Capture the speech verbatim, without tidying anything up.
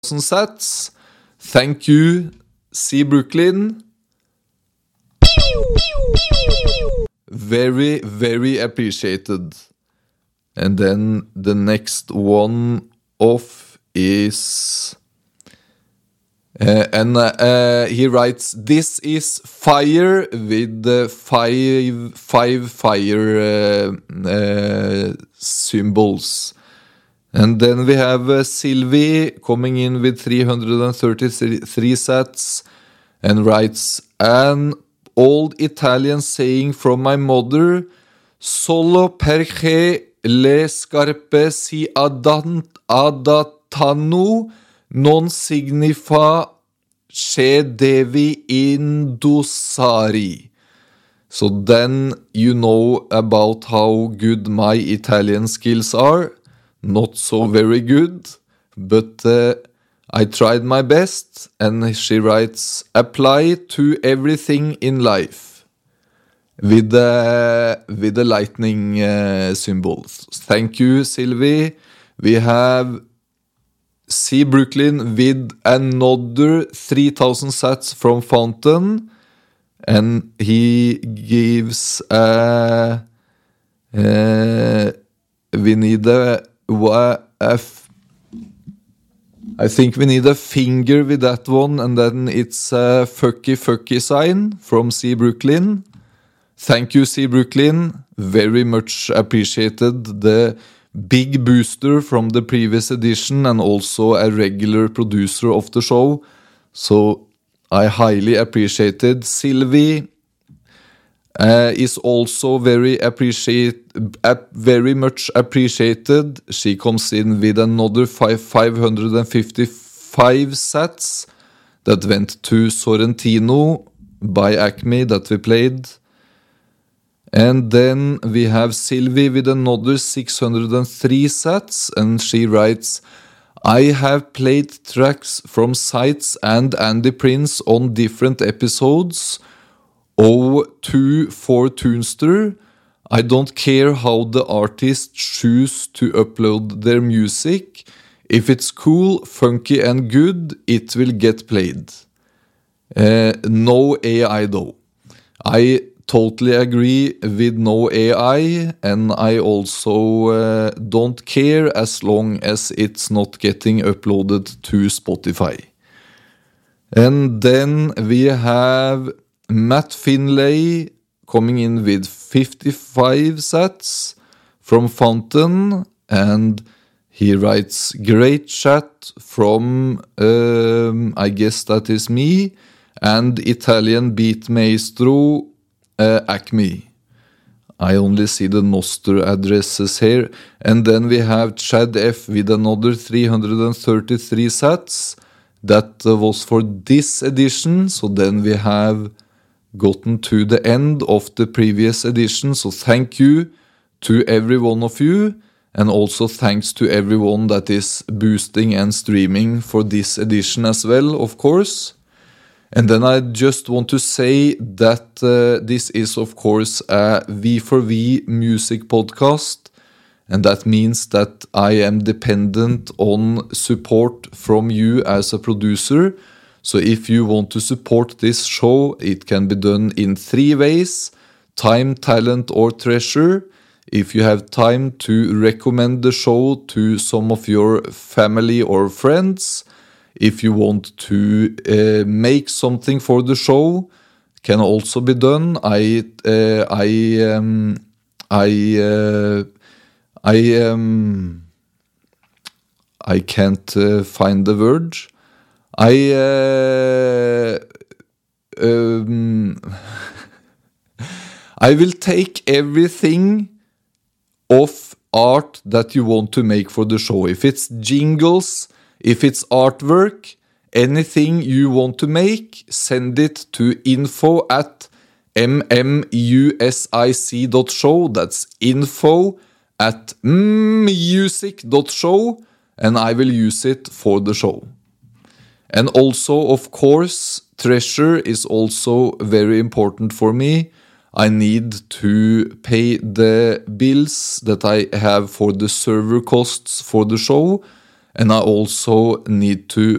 sats. Thank you, C. Brooklyn. Very, very appreciated. And then the next one off is... Uh, and uh, he writes, this is fire with uh, five, five fire uh, uh, symbols. And then we have uh, Sylvie coming in with three hundred thirty-three sats and writes, an old Italian saying from my mother, solo perché le scarpe si adan- adattano non significa che devi indossare. So then you know about how good my Italian skills are. Not so very good, but uh, I tried my best. And she writes, apply to everything in life with the, with the lightning uh, symbols. Thank you, Sylvie. We have C. Brooklyn with another three thousand sats from Fountain, and he gives uh, uh, we need a, a f- I think we need a finger with that one, and then it's a fucky fucky sign from C. Brooklyn. Thank you, C. Brooklyn. Very much appreciated. The big booster from the previous edition and also a regular producer of the show. So I highly appreciated. Sylvie uh, is also very appreciate, uh, very much appreciated. She comes in with another five, five hundred fifty-five sats that went to Sorrentino by Acme that we played. And then we have Sylvie with another six hundred three sats, and she writes, I have played tracks from Sights and Andy Prince on different episodes. oh two for Toonster. I don't care how the artists choose to upload their music. If it's cool, funky and good, it will get played. Uh, no A I though. I totally agree with no A I, and I also uh, don't care as long as it's not getting uploaded to Spotify. And then we have Matt Finlay coming in with fifty-five sats from Fountain, and he writes, great chat from, um, I guess that is me, and Italian beat maestro Uh, Acme. I only see the Noster addresses here. And then we have Chad F with another three hundred thirty-three sats. That uh, was for this edition. So then we have gotten to the end of the previous edition. So thank you to every one of you. And also thanks to everyone that is boosting and streaming for this edition as well, of course. And then I just want to say that uh, this is, of course, a V four V music podcast. And that means that I am dependent on support from you as a producer. So if you want to support this show, it can be done in three ways: time, talent, or treasure. If you have time to recommend the show to some of your family or friends. If you want to uh, make something for the show, can also be done. I uh, I um, I uh, I um, I can't uh, find the word. I uh, um, I will take everything of art that you want to make for the show. If it's jingles, if it's artwork, anything you want to make, send it to info at mmusic dot show. That's info at music dot show, and I will use it for the show. And also, of course, treasure is also very important for me. I need to pay the bills that I have for the server costs for the show. and I also need to